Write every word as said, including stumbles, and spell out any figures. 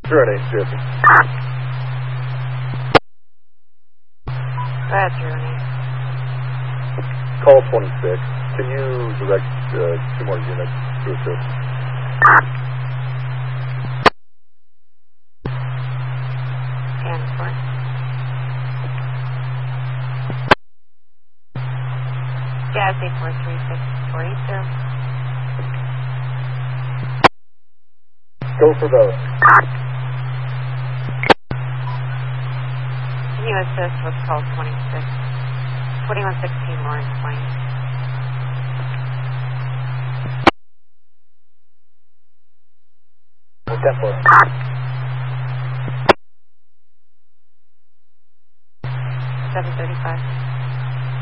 Zero eight, Jesse. That's zero eight. Call twenty-six. Can you direct uh, two more units to assist? And for Jazz eight four three six four eight zero. Go for those. Can you assist with call twenty-six? twenty-one sixteen Lawrence Plain. ten four. seven thirty-five.